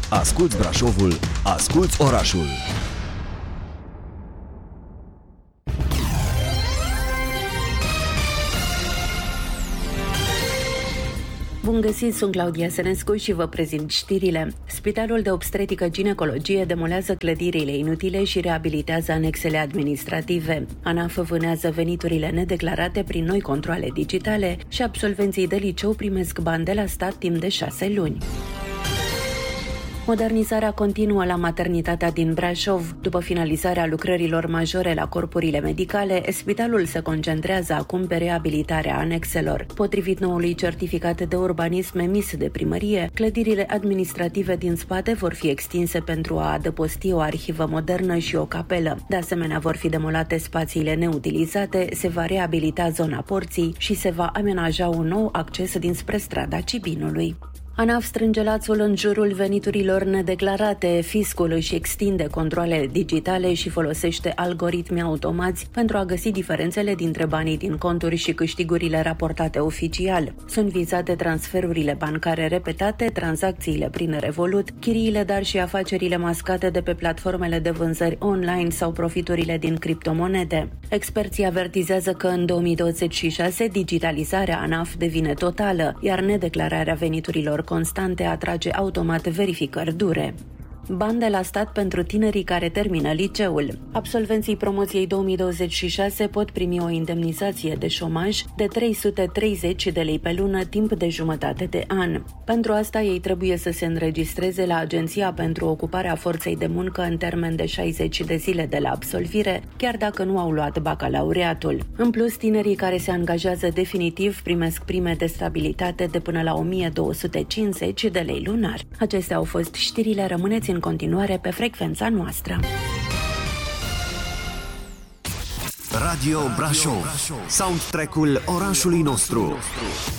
Asculți Brașovul, asculți orașul. Bun găsit, sunt Claudia Sănescu și vă prezint știrile. Spitalul de obstetrică-ginecologie demolează clădirile inutile și reabilitează anexele administrative. ANAF vânează veniturile nedeclarate prin noi controale digitale și absolvenții de liceu primesc bani de la stat timp de 6 luni. Modernizarea continuă la maternitatea din Brașov. După finalizarea lucrărilor majore la corpurile medicale, spitalul se concentrează acum pe reabilitarea anexelor. Potrivit noului certificat de urbanism emis de primărie, clădirile administrative din spate vor fi extinse pentru a adăposti o arhivă modernă și o capelă. De asemenea, vor fi demolate spațiile neutilizate, se va reabilita zona porții și se va amenaja un nou acces dinspre strada Cibinului. ANAF strânge lațul în jurul veniturilor nedeclarate, fiscul își extinde controalele digitale și folosește algoritmi automați pentru a găsi diferențele dintre banii din conturi și câștigurile raportate oficial. Sunt vizate transferurile bancare repetate, tranzacțiile prin Revolut, chiriile, dar și afacerile mascate de pe platformele de vânzări online sau profiturile din criptomonede. Experții avertizează că în 2026 digitalizarea ANAF devine totală, iar nedeclararea veniturilor constante atrage automat verificări dure. Bani de la stat pentru tinerii care termină liceul. Absolvenții promoției 2026 pot primi o indemnizație de șomaj de 330 de lei pe lună timp de jumătate de an. Pentru asta ei trebuie să se înregistreze la Agenția pentru Ocuparea Forței de Muncă în termen de 60 de zile de la absolvire, chiar dacă nu au luat bacalaureatul. În plus, tinerii care se angajează definitiv primesc prime de stabilitate de până la 1250 de lei lunar. Acestea au fost știrile, rămâneți în continuare pe frecvența noastră. Radio Brașov, soundtrack-ul orașului nostru.